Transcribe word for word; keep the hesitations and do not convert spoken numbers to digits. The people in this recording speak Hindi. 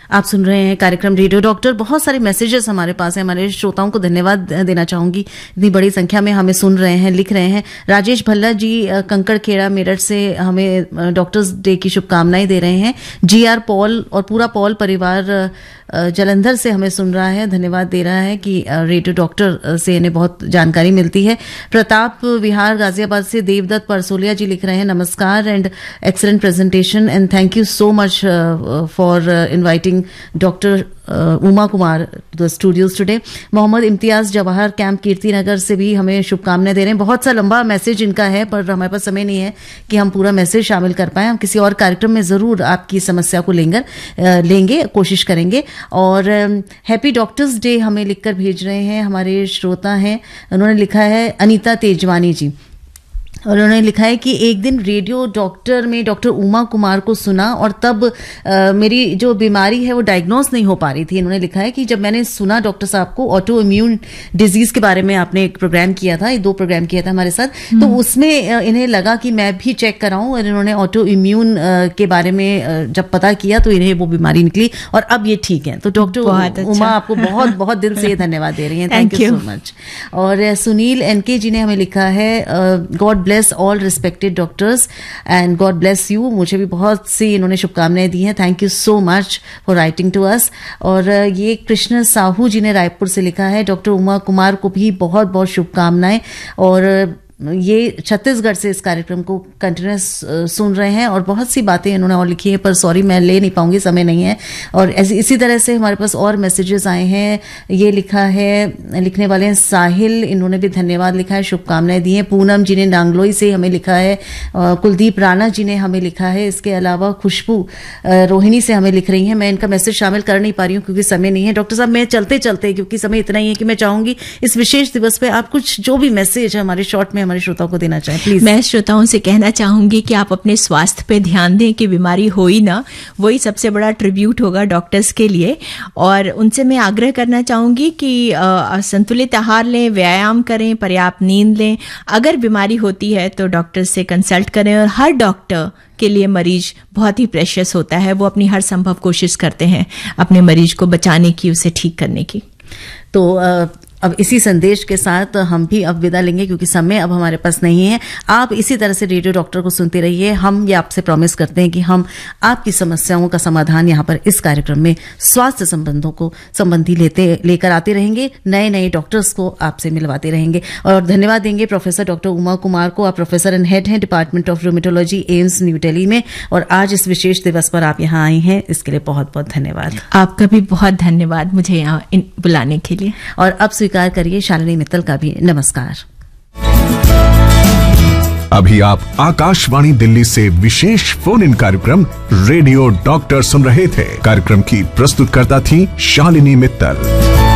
आप सुन रहे हैं कार्यक्रम रेडियो डॉक्टर। बहुत सारे मैसेजेस हमारे पास हैं, हमारे श्रोताओं को धन्यवाद देना चाहूंगी, इतनी बड़ी संख्या में हमें सुन रहे हैं, लिख रहे हैं। राजेश भल्ला जी कंकड़खेड़ा मेरठ से हमें डॉक्टर्स डे की शुभकामनाएं दे रहे हैं। जी आर पॉल और पूरा पॉल परिवार जलंधर से हमें सुन रहा है, धन्यवाद दे रहा है कि रेडियो डॉक्टर से इन्हें बहुत जानकारी मिलती है। प्रताप विहार गाजियाबाद से देवदत्त परसोलिया जी लिख रहे हैं, नमस्कार and excellent presentation and thank you so much for inviting doctor Uma Kumar the studios today. Mohammad Imtiaz Jawahar camp Kirti Nagar से भी हमें शुभकामनाएं दे रहे हैं। बहुत सा लंबा मैसेज इनका है पर हमारे पास समय नहीं है कि हम पूरा मैसेज शामिल कर पाए। हम किसी और कार्यक्रम में जरूर आपकी समस्या को लेंगे लेंगे कोशिश करेंगे। और हैप्पी डॉक्टर्स डे हमें लिखकर भेज रहे हैं हमारे श्रोता हैं, उन्होंने लिखा है अनीता तेजवानी जी, और उन्होंने लिखा है कि एक दिन रेडियो डॉक्टर में डॉक्टर उमा कुमार को सुना और तब आ, मेरी जो बीमारी है वो डायग्नोज नहीं हो पा रही थी। इन्होंने लिखा है कि जब मैंने सुना डॉक्टर साहब को ऑटो इम्यून डिजीज के बारे में आपने एक प्रोग्राम किया था, दो प्रोग्राम किया था हमारे साथ, तो उसमें इन्हें लगा कि मैं भी चेक कराऊं और इन्होंने ऑटो इम्यून के बारे में जब पता किया तो इन्हें वो बीमारी निकली और अब ये ठीक है। तो डॉक्टर उमा आपको बहुत बहुत दिल से धन्यवाद दे रही हैं, थैंक यू सो मच। और सुनील एनके जी ने हमें लिखा है God bless all respected doctors and God bless you. मुझे भी बहुत सी इन्होंने शुभकामनाएं दी हैं, thank you so much for writing to us. और ये कृष्ण साहू जी ने रायपुर से लिखा है, डॉक्टर उमा कुमार को भी बहुत बहुत शुभकामनाएं और ये छत्तीसगढ़ से इस कार्यक्रम को कंटिन्यूस सुन रहे हैं और बहुत सी बातें इन्होंने और लिखी है पर सॉरी मैं ले नहीं पाऊंगी, समय नहीं है। और ऐसी इसी तरह से हमारे पास और मैसेजेस आए हैं। ये लिखा है, लिखने वाले हैं साहिल, इन्होंने भी धन्यवाद लिखा है, शुभकामनाएं दी हैं। पूनम जी ने नांगलोई से हमें लिखा है, कुलदीप राणा जी ने हमें लिखा है, इसके अलावा खुशबू रोहिणी से हमें लिख रही हैं। मैं इनका मैसेज शामिल कर नहीं पा रही हूँ क्योंकि समय नहीं है। डॉक्टर साहब मैं चलते चलते, क्योंकि समय इतना ही है कि मैं चाहूंगी इस विशेष दिवस पे आप कुछ जो भी मैसेज है हमारे शॉर्ट में हमारे श्रोताओं को देना चाहें प्लीज। मैं श्रोताओं से कहना चाहूंगी कि आप अपने स्वास्थ्य पे ध्यान दें कि बीमारी हो ही ना, वही सबसे बड़ा ट्रिब्यूट होगा डॉक्टर्स के लिए। और उनसे मैं आग्रह करना चाहूंगी कि संतुलित आहार लें, व्यायाम करें, पर्याप्त नींद लें। अगर बीमारी होती है तो डॉक्टर से कंसल्ट करें। और हर डॉक्टर के लिए मरीज बहुत ही प्रेशियस होता है, वो अपनी हर संभव कोशिश करते हैं अपने मरीज को बचाने की, उसे ठीक करने की। तो आ, अब इसी संदेश के साथ हम भी अब विदा लेंगे क्योंकि समय अब हमारे पास नहीं है। आप इसी तरह से रेडियो डॉक्टर को सुनते रहिए। हम ये आपसे प्रॉमिस करते हैं कि हम आपकी समस्याओं का समाधान यहाँ पर इस कार्यक्रम में स्वास्थ्य संबंधों को संबंधी लेते लेकर आते रहेंगे, नए नए डॉक्टर्स को आपसे मिलवाते रहेंगे। और धन्यवाद देंगे प्रोफेसर डॉक्टर उमा कुमार को। आप प्रोफेसर एंड हेड हैं department of rheumatology AIIMS new Delhi में, और आज इस विशेष दिवस पर आप यहाँ आए हैं, इसके लिए बहुत बहुत धन्यवाद। आपका भी बहुत धन्यवाद मुझे यहाँ बुलाने के लिए। और अब स्वीकार करिए शालिनी मित्तल का भी नमस्कार। अभी आप आकाशवाणी दिल्ली से विशेष फोन इन कार्यक्रम रेडियो डॉक्टर सुन रहे थे। कार्यक्रम की प्रस्तुतकर्ता थी शालिनी मित्तल।